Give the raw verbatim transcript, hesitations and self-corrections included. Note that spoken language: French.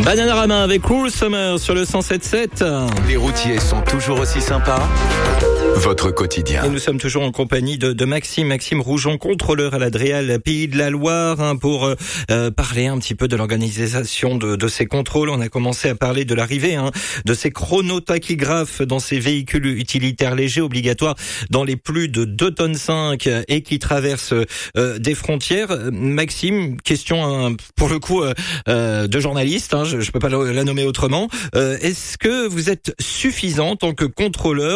Bananarama avec Cruel Summer sur le cent sept sept. Les routiers sont toujours aussi sympas. Votre quotidien. Et nous sommes toujours en compagnie de, de Maxime, Maxime Roujon, contrôleur à l'Adréal Pays de la Loire, hein, pour euh, parler un petit peu de l'organisation de, de ces contrôles. On a commencé à parler de l'arrivée hein, de ces chronotachygraphes dans ces véhicules utilitaires légers obligatoires dans les plus de deux tonnes cinq et qui traversent euh, des frontières. Maxime, question hein, pour le coup euh, de journaliste, hein, je ne peux pas la nommer autrement. Euh, est-ce que vous êtes suffisant en tant que contrôleur